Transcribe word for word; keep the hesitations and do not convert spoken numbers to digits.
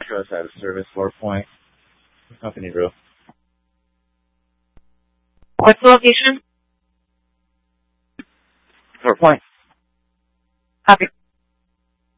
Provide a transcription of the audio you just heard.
Metro is out of service. Four Point. Company roof. What's the location? Four Point. Copy.